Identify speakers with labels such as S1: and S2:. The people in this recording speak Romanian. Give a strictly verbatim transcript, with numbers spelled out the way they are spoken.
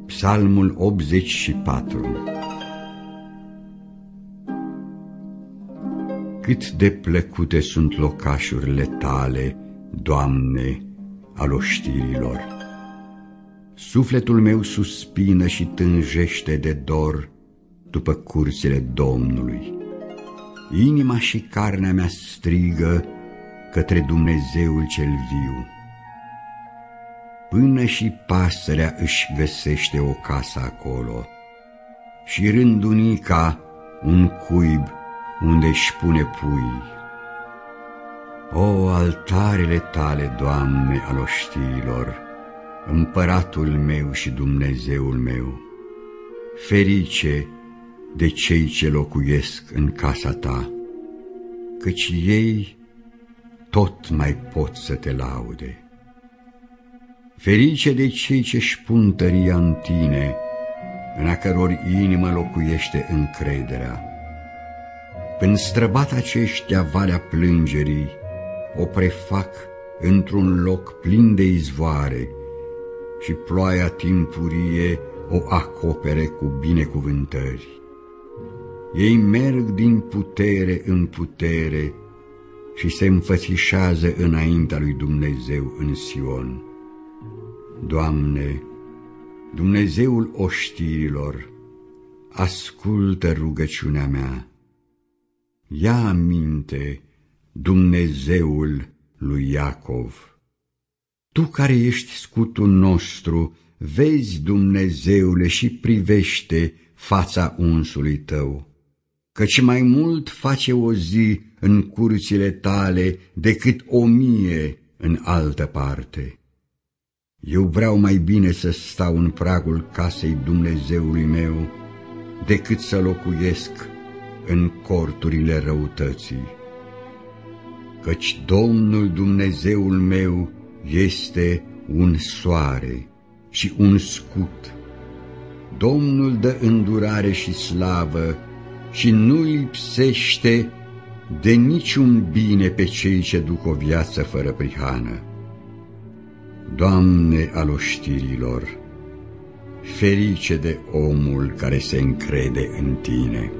S1: Psalmul optzeci și patru. Cât de plăcute sunt locașurile tale, Doamne, al oștirilor! Sufletul meu suspină și tânjește de dor după curțile Domnului. Inima și carnea mea strigă către Dumnezeul cel viu. Până și pasărea își găsește o casă acolo și rândunica un cuib unde își pune pui. O, altarele tale, Doamne, al oștirilor, Împăratul meu și Dumnezeul meu, ferice de cei ce locuiesc în casa ta, căci ei tot mai pot să te laude. Ferice de cei ce-și pun tăria în tine, în a căror inimă locuiește încrederea. Când străbat aceștia valea plângerii, o prefac într-un loc plin de izvoare și ploaia timpurie o acopere cu binecuvântări. Ei merg din putere în putere și se înfățișează înaintea lui Dumnezeu în Sion. Doamne, Dumnezeul oștirilor, ascultă rugăciunea mea. Ia aminte, Dumnezeul lui Iacov. Tu care ești scutul nostru, vezi, Dumnezeule, și privește fața unsului tău, căci mai mult face o zi în curțile tale decât o mie în altă parte. Eu vreau mai bine să stau în pragul casei Dumnezeului meu decât să locuiesc în corturile răutății. Căci Domnul Dumnezeul meu este un soare și un scut. Domnul dă îndurare și slavă și nu lipsește de niciun bine pe cei ce duc o viață fără prihană. Doamne al oștirilor, ferice de omul care se încrede în Tine.